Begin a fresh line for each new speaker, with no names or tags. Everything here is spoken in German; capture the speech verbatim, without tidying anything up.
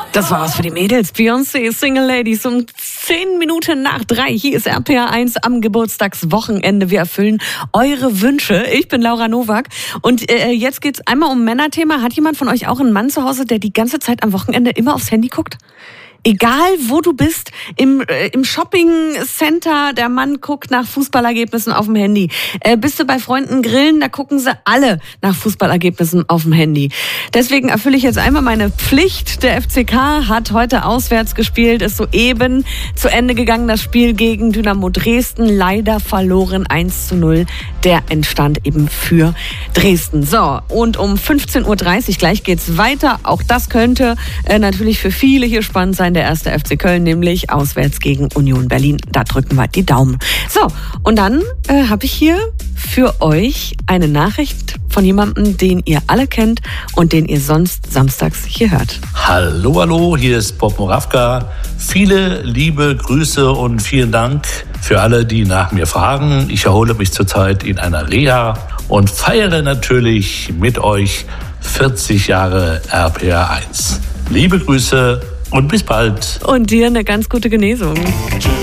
Das war's für die Mädels. Beyoncé, Single Ladies um zehn Minuten nach drei. Hier ist R P R eins am Geburtstagswochenende. Wir erfüllen eure Wünsche. Ich bin Laura Nowak. Und äh, jetzt geht's einmal um Männerthema. Hat jemand von euch auch einen Mann zu Hause, der die ganze Zeit am Wochenende immer aufs Handy guckt? Egal, wo du bist, im, äh, im Shopping-Center, der Mann guckt nach Fußballergebnissen auf dem Handy. Äh, bist du bei Freunden grillen, da gucken sie alle nach Fußballergebnissen auf dem Handy. Deswegen erfülle ich jetzt einmal meine Pflicht. Der F C K hat heute auswärts gespielt, ist soeben zu Ende gegangen, das Spiel gegen Dynamo Dresden. Leider verloren eins zu null. Der entstand eben für Dresden. So, und um fünfzehn Uhr dreißig, gleich geht's weiter. Auch das könnte äh, natürlich für viele hier spannend sein. Der erste F C Köln, nämlich auswärts gegen Union Berlin. Da drücken wir die Daumen. So, und dann äh, habe ich hier für euch eine Nachricht von jemandem, den ihr alle kennt und den ihr sonst samstags hier hört.
Hallo, hallo, hier ist Bob Moravka. Viele liebe Grüße und vielen Dank für alle, die nach mir fragen. Ich erhole mich zurzeit in einer Reha und feiere natürlich mit euch vierzig Jahre R P R eins. Liebe Grüße und bis bald.
Und dir eine ganz gute Genesung.